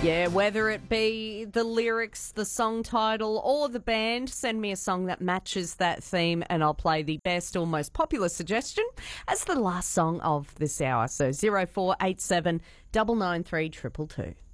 Yeah, whether it be the lyrics, the song title, or the band, send me a song that matches that theme and I'll play the best or most popular suggestion as the last song of this hour. So 0487 993 222.